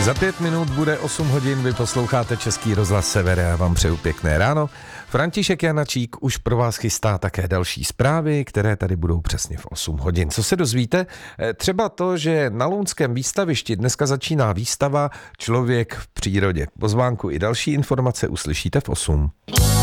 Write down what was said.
Za 5 minut bude 8 hodin, vy posloucháte Český rozhlas Sever, já vám přeju pěkné ráno. František Janačík už pro vás chystá také další zprávy, které tady budou přesně v 8 hodin. Co se dozvíte? Třeba to, že na Lounském výstavišti dneska začíná výstava Člověk v přírodě. Pozvánku i další informace uslyšíte v 8.